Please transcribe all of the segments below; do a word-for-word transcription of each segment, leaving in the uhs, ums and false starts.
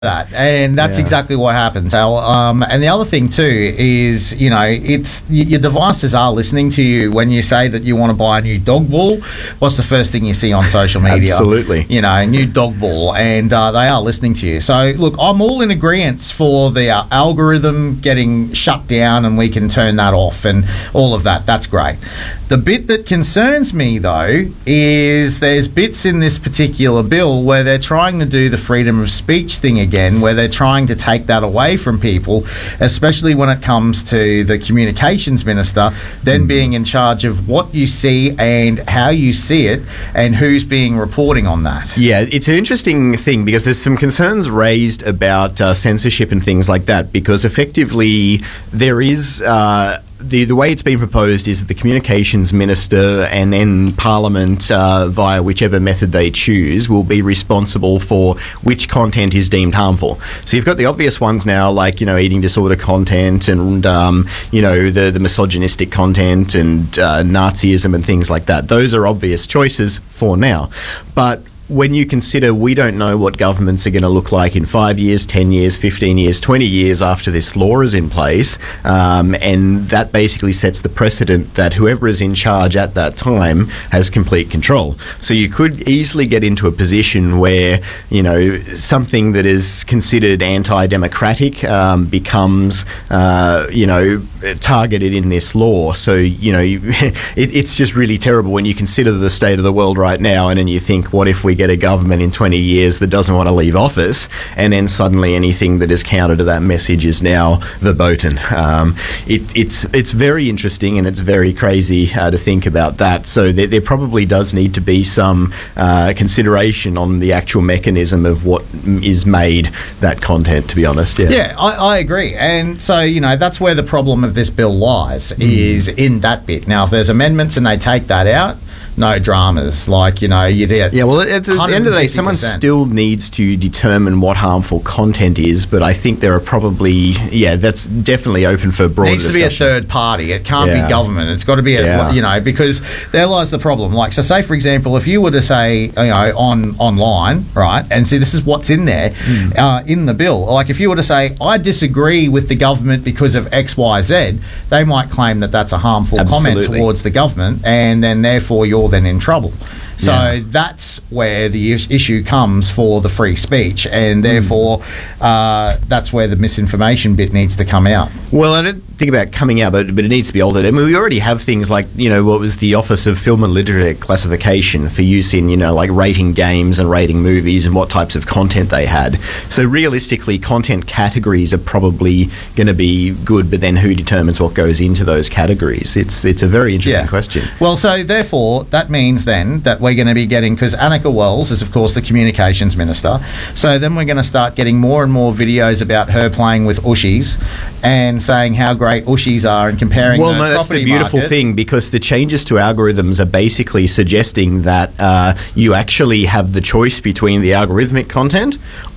that, and that's Yeah. exactly what happens. So, um, and the other thing too is, you know, it's y- your devices are listening to you when you say that you want to buy a new dog ball. What's the first thing you see on social media? Absolutely. You know, new dog ball, and uh, they are listening to you. So, look, I'm all in agreement for the uh, algorithm getting shut down, and we can turn that off, and all of that. That's great. The bit that concerns me, though, is there's bits in this particular bill where they're trying to do the freedom of speech thing again, where they're trying to take that away from people, especially when it comes to the communications minister then mm. being in charge of what you see and how you see it and who's being reporting on that. Yeah, it's an interesting thing because there's some concerns raised about uh, censorship and things like that, because effectively there is... Uh, The, the way it's been proposed is that the communications minister and then Parliament, uh, via whichever method they choose, will be responsible for which content is deemed harmful. So you've got the obvious ones now, like, you know, eating disorder content and, um, you know, the, the misogynistic content and uh, Nazism and things like that. Those are obvious choices for now. But when you consider we don't know what governments are going to look like in five years, ten years, fifteen years, twenty years after this law is in place, um, and that basically sets the precedent that whoever is in charge at that time has complete control. So you could easily get into a position where, you know, something that is considered anti-democratic um, becomes, uh, you know, targeted in this law. So, you know, you, it, it's just really terrible when you consider the state of the world right now, and then you think, what if we get a government in twenty years that doesn't want to leave office, and then suddenly anything that is counter to that message is now verboten. Um, it, it's it's very interesting, and it's very crazy uh, to think about that. So there, there probably does need to be some uh, consideration on the actual mechanism of what is made that content, to be honest. Yeah, yeah I, I agree. And so, you know, that's where the problem of this bill lies, mm. is in that bit. Now, if there's amendments and they take that out, no dramas. Like, you know, you get yeah. Well, at the end of the day, someone still needs to determine what harmful content is. But I think there are probably yeah, that's definitely open for broader needs to discussion. be a third party. It can't yeah. be government. It's got to be a yeah. you know, because there lies the problem. Like, so say for example, if you were to say, you know, on online, right, and see this is what's in there mm. uh, in the bill. Like, if you were to say, I disagree with the government because of X, Y, Z, they might claim that that's a harmful Absolutely. comment towards the government, and then therefore you're then in trouble. So yeah. that's where the is- issue comes for the free speech, and therefore mm. uh, that's where the misinformation bit needs to come out. Well, I don't think about coming out, but, but it needs to be altered. I mean, we already have things like, you know, what was the Office of Film and Literature Classification for use in, you know, like rating games and rating movies and what types of content they had. So realistically, content categories are probably going to be good, but then who determines what goes into those categories? It's it's a very interesting yeah. question. Well, so therefore, that means then that we're going to be getting, because Annika Wells is, of course, the communications minister, so then we're going to start getting more and more videos about her playing with Ushies and saying how great Ushies are and comparing well, the no, that's the property beautiful market. thing, because the changes to algorithms are basically suggesting that uh, you actually have the choice between the algorithmic content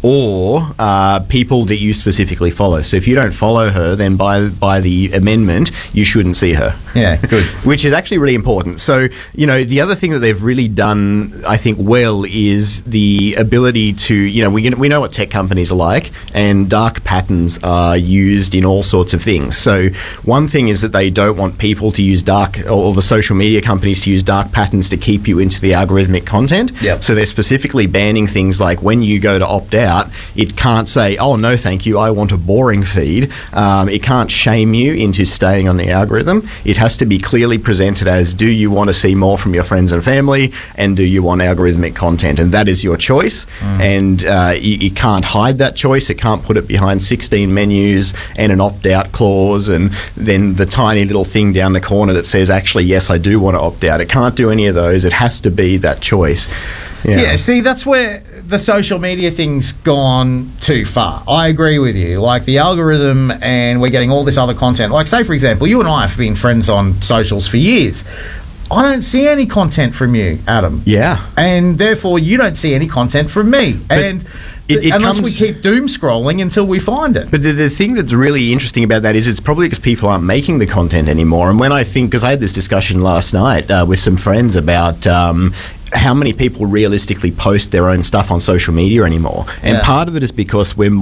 or uh, people that you specifically follow. So if you don't follow her, then by by the amendment, you shouldn't see her. Yeah, good. Which is actually really important. So, you know, the other thing that they've really done, I think, well, is the ability to, you know, we we know what tech companies are like, and dark patterns are used in all sorts of things. So one thing is that they don't want people to use dark, or the social media companies to use dark patterns to keep you into the algorithmic content. Yep. So they're specifically banning things like when you go to opt out, it can't say, oh, no, thank you, I want a boring feed. Um, it can't shame you into staying on the algorithm. It has to be clearly presented as, do you want to see more from your friends and family, and do you want algorithmic content? And that is your choice. Mm. And uh, you, you can't hide that choice. It can't put it behind sixteen menus and an opt-out clause and then the tiny little thing down the corner that says, actually, yes, I do want to opt out. It can't do any of those. It has to be that choice. Yeah. yeah, see, that's where the social media thing's gone too far. I agree with you. Like, the algorithm, and we're getting all this other content. Like, say, for example, you and I have been friends on socials for years. I don't see any content from you, Adam. Yeah. And therefore, you don't see any content from me. But and... It, it Unless comes, we keep doom scrolling until we find it. But the, the thing that's really interesting about that is it's probably because people aren't making the content anymore. And when I think, because I had this discussion last night uh, with some friends about... Um, how many people realistically post their own stuff on social media anymore. And Yeah. part of it is because we're